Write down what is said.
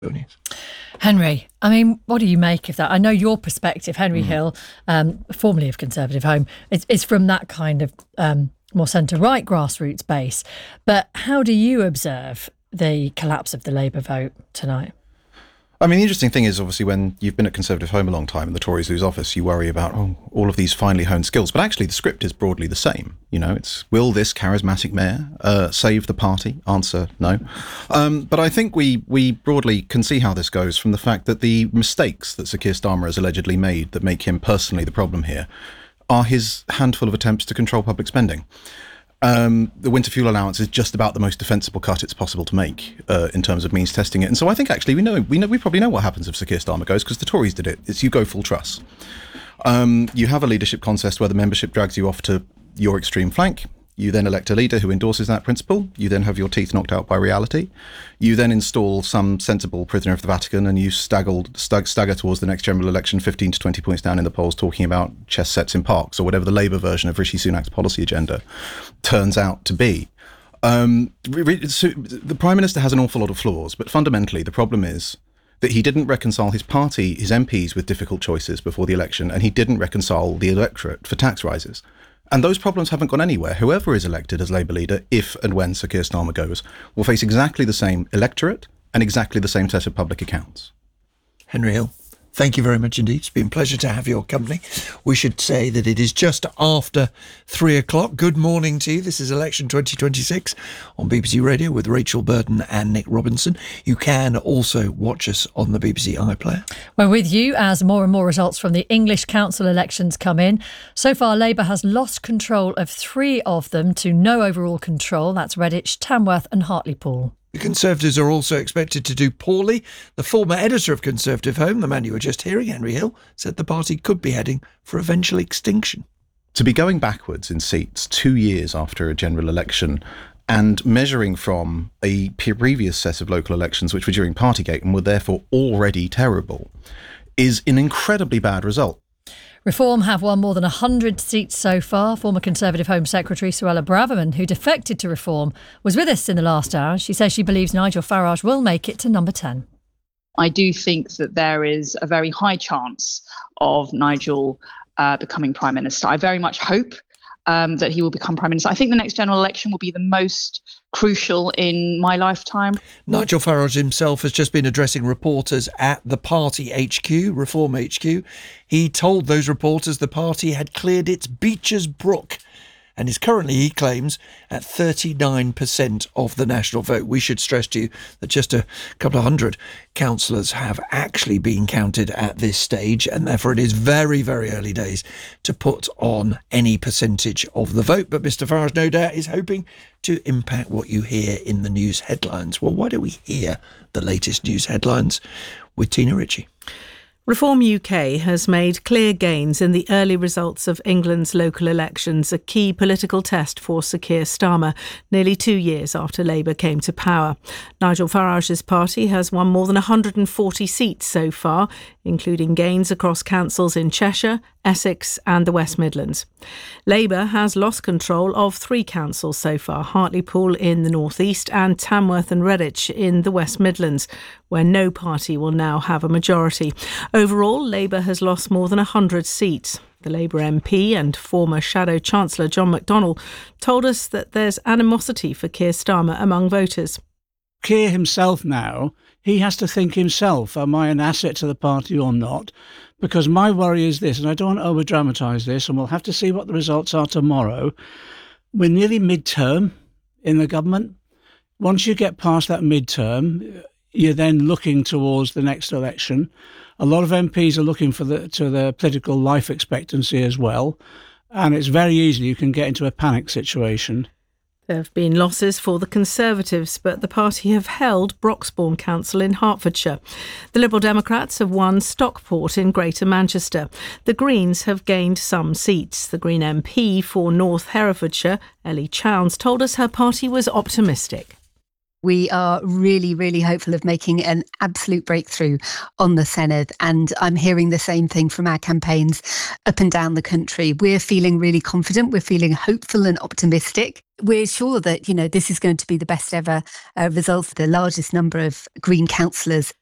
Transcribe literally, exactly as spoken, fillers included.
Henry, I mean, what do you make of that? I know your perspective, Henry mm. Hill, um, formerly of Conservative Home, is, is from that kind of um, more centre-right grassroots base. But how do you observe the collapse of the Labour vote tonight? I mean, the interesting thing is, obviously, when you've been at Conservative Home a long time and the Tories lose office, you worry about oh, all of these finely honed skills. But actually, the script is broadly the same. You know, it's, will this charismatic mayor uh, save the party? Answer, no. Um, but I think we we broadly can see how this goes from the fact that the mistakes that Sir Keir Starmer has allegedly made that make him personally the problem here are his handful of attempts to control public spending. Um, the winter fuel allowance is just about the most defensible cut it's possible to make uh, in terms of means testing it. And so I think actually we know we know we probably know what happens if Sir Keir Starmer goes, because the Tories did it. It's you go full truss. Um, you have a leadership contest where the membership drags you off to your extreme flank. You then elect a leader who endorses that principle. You then have your teeth knocked out by reality. You then install some sensible prisoner of the Vatican, and you stagger, stag, stagger towards the next general election fifteen to twenty points down in the polls, talking about chess sets in parks or whatever the Labour version of Rishi Sunak's policy agenda turns out to be. Um, so the Prime Minister has an awful lot of flaws, but fundamentally the problem is that he didn't reconcile his party, his M Ps, with difficult choices before the election, and he didn't reconcile the electorate for tax rises. And those problems haven't gone anywhere. Whoever is elected as Labour leader, if and when Sir Keir Starmer goes, will face exactly the same electorate and exactly the same set of public accounts. Henry Hill, thank you very much indeed. It's been a pleasure to have your company. We should say that it is just after three o'clock. Good morning to you. This is Election twenty twenty-six on B B C Radio with Rachel Burton and Nick Robinson. You can also watch us on the B B C iPlayer. We're with you as more and more results from the English council elections come in. So far, Labour has lost control of three of them to no overall control. That's Redditch, Tamworth and Hartlepool. The Conservatives are also expected to do poorly. The former editor of Conservative Home, the man you were just hearing, Henry Hill, said the party could be heading for eventual extinction. To be going backwards in seats two years after a general election and measuring from a previous set of local elections, which were during Partygate and were therefore already terrible, is an incredibly bad result. Reform have won more than one hundred seats so far. Former Conservative Home Secretary Suella Braverman, who defected to Reform, was with us in the last hour. She says she believes Nigel Farage will make it to number ten. I do think that there is a very high chance of Nigel uh, becoming Prime Minister. I very much hope um, that he will become Prime Minister. I think the next general election will be the most crucial in my lifetime. Nigel Farage himself has just been addressing reporters at the party H Q, Reform H Q. He told those reporters the party had cleared its Beecher's Brook and is currently, he claims, at thirty-nine percent of the national vote. We should stress to you that just a couple of hundred councillors have actually been counted at this stage, and therefore it is very, very early days to put on any percentage of the vote. But Mr Farage, no doubt, is hoping to impact what you hear in the news headlines. Well, why don't we hear the latest news headlines with Tina Ritchie? Reform U K has made clear gains in the early results of England's local elections, a key political test for Sir Keir Starmer, nearly two years after Labour came to power. Nigel Farage's party has won more than one hundred forty seats so far, including gains across councils in Cheshire, Essex and the West Midlands. Labour has lost control of three councils so far, Hartlepool in the North East and Tamworth and Redditch in the West Midlands, where no party will now have a majority. Overall, Labour has lost more than one hundred seats. The Labour M P and former Shadow Chancellor John McDonnell told us that there's animosity for Keir Starmer among voters. Keir himself now, he has to think himself, am I an asset to the party or not? Because my worry is this, and I don't want to over-dramatise this, and we'll have to see what the results are tomorrow. We're nearly mid-term in the government. Once you get past that mid-term, you're then looking towards the next election. A lot of M Ps are looking for the to their political life expectancy as well, and it's very easy you can get into a panic situation. There have been losses for the Conservatives, but the party have held Broxbourne Council in Hertfordshire. The Liberal Democrats have won Stockport in Greater Manchester. The Greens have gained some seats. The Green M P for North Herefordshire, Ellie Chowns, told us her party was optimistic. We are really, really hopeful of making an absolute breakthrough on the Senedd. And I'm hearing the same thing from our campaigns up and down the country. We're feeling really confident. We're feeling hopeful and optimistic. We're sure that, you know, this is going to be the best ever uh, result, the largest number of Green councillors